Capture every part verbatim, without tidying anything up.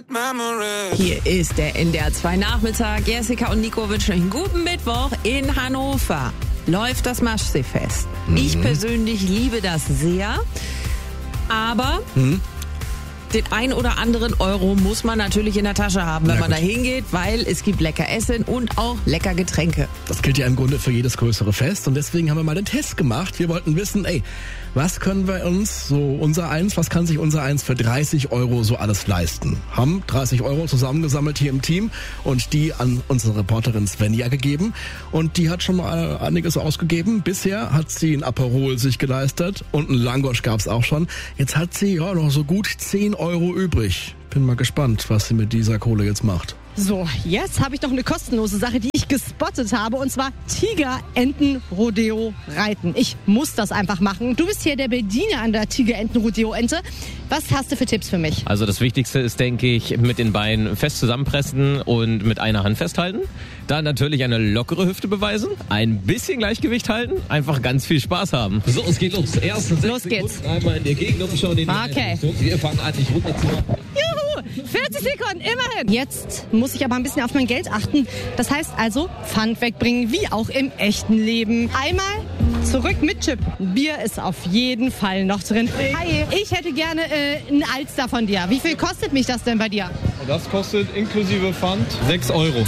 Hier ist der N D R zwei Nachmittag. Jessica und Nico wünschen euch einen guten Mittwoch. In Hannover läuft das Maschseefest. Mhm. Ich persönlich liebe das sehr. Aber mhm. den ein oder anderen Euro muss man natürlich in der Tasche haben, wenn ja, man da hingeht, weil es gibt lecker Essen und auch lecker Getränke. Das gilt ja im Grunde für jedes größere Fest und deswegen haben wir mal den Test gemacht. Wir wollten wissen, ey, was können wir uns, so unser Eins, was kann sich unser Eins für dreißig Euro so alles leisten? Haben dreißig Euro zusammengesammelt hier im Team und die an unsere Reporterin Svenja gegeben. Und die hat schon mal einiges ausgegeben. Bisher hat sie ein Aperol sich geleistet und ein Langosch gab's auch schon. Jetzt hat sie ja noch so gut zehn Euro übrig. Bin mal gespannt, was sie mit dieser Kohle jetzt macht. So, jetzt habe ich noch eine kostenlose Sache, die ich gespottet habe, und zwar Tigerenten-Rodeo reiten. Ich muss das einfach machen. Du bist hier der Bediener an der Tigerenten-Rodeo-Ente. Was hast du für Tipps für mich? Also das Wichtigste ist, denke ich, mit den Beinen fest zusammenpressen und mit einer Hand festhalten. Dann natürlich eine lockere Hüfte beweisen, ein bisschen Gleichgewicht halten, einfach ganz viel Spaß haben. So, es geht los. Erste los geht's. Sekunden einmal in der Gegend umschauen. In okay. Wir fangen an, dich runter zu machen. Juhu, vierzig Sekunden, immerhin. Jetzt muss ich aber ein bisschen auf mein Geld achten. Das heißt also, Pfand wegbringen, wie auch im echten Leben. Einmal zurück mit Chip. Bier ist auf jeden Fall noch drin. Hi, ich hätte gerne äh, ein Alster von dir. Wie viel kostet mich das denn bei dir? Das kostet inklusive Pfand sechs Euro.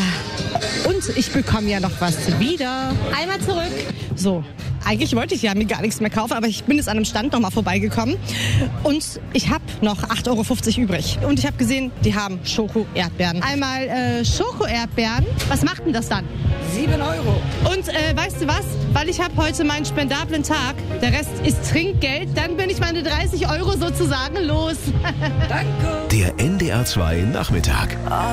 Und ich bekomme ja noch was wieder. Einmal zurück. So, eigentlich wollte ich ja mir gar nichts mehr kaufen, aber ich bin jetzt an einem Stand nochmal vorbeigekommen. Und ich habe noch acht Euro fünfzig übrig. Und ich habe gesehen, die haben Schoko-Erdbeeren. Einmal äh, Schoko-Erdbeeren. Was macht denn das dann? sieben Euro. Und äh, weißt du was? Weil ich habe heute meinen spendablen Tag, der Rest ist Trinkgeld, dann bin ich meine dreißig Euro sozusagen los. Danke. Der N D R zwei Nachmittag.